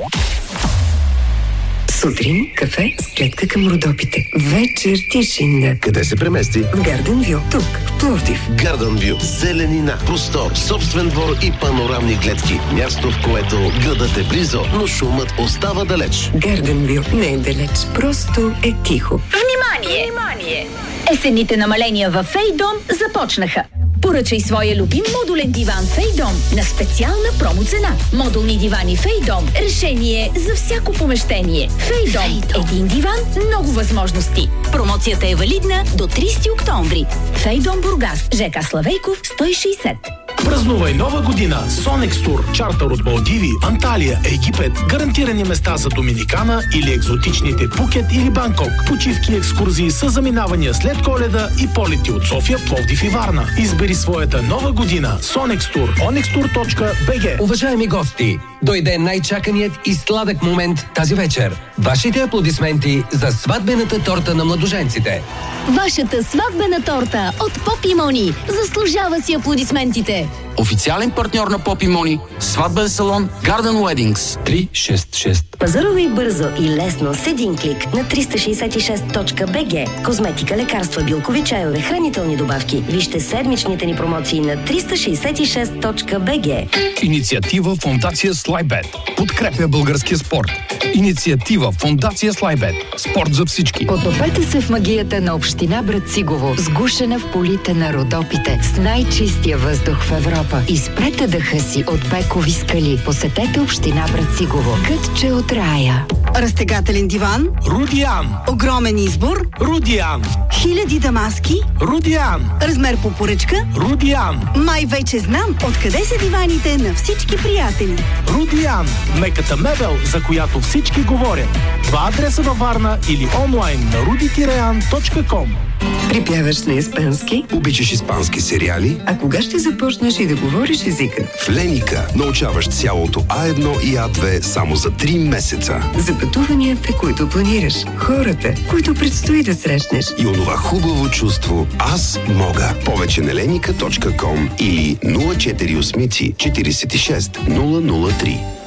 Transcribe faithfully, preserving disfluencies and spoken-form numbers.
Сутрин кафе с гледка към Родопите. Вечер тишина. Къде се премести? В Гарденвю. Тук, в Пловдив. Гарденвю. Зеленина, простор, собствен двор и панорамни гледки. Място, в което градът е близо, но шумът остава далеч. Гарденвю не е далеч. Просто е тихо. Внимание! Внимание! Есенните намаления във Фейдом започнаха. Поръчай своя любим модулен диван Фейдом на специална промо цена. Модулни дивани Фейдом. Решение за всяко помещение. Фейдом. Един диван, много възможности. Промоцията е валидна до тридесети октомври. Фейдом Бургас. ЖК Славейков сто и шейсет. Празнувай нова година с Онекс Тур. Чартър от Малдиви, Анталия, Египет. Гарантирани места за Доминикана или екзотичните Пукет или Банкок. Почивки и екскурзии с заминавания след Коледа и полети от София, Пловдив и Варна. Избери своята нова година с Онекс Тур. онекс тур точка би джи. Уважаеми гости, дойде най-чаканият и сладък момент тази вечер. Вашите аплодисменти за сватбената торта на младоженците. Вашата сватбена торта от Pop и Money заслужава си аплодисментите. Официален партньор на Pop и Money, сватбен салон Garden Weddings. три шест шест. Пазарувай бързо и лесно с един клик на триста шейсет и шест точка би джи. Козметика, лекарства, билкови чайове, хранителни добавки. Вижте седмичните ни промоции на триста шейсет и шест точка би джи. Инициатива Фондация Слайбет. Подкрепя българския спорт. Инициатива Фондация Слайбет. Спорт за всички. Потопете се в магията на община Брацигово, сгушена в полите на Родопите, с най-чистия въздух в Европа. Изпрете дъха си от бекови скали. Посетете община Брацигово. Кътче от рая. Разтегателен диван. Рудиан. Огромен избор. Рудиан. Хиляди дамаски. Рудиан. Размер по поръчка. Рудиан. Май вече знам откъде са диваните на всички приятели. Рудиан. Меката мебел, за която всички говорят. Два адреса във Варна или онлайн на руди тире ан точка ком. Припяваш на испански? Обичаш испански сериали? А кога ще започнеш и да говориш езика? В Леника научаваш цялото А едно и А две само за три месеца. За пътуванията, които планираш, хората, които предстои да срещнеш. И онова хубаво чувство «Аз мога». Повече на леника точка ком или нула четири осем четиридесет и шест нула нула три.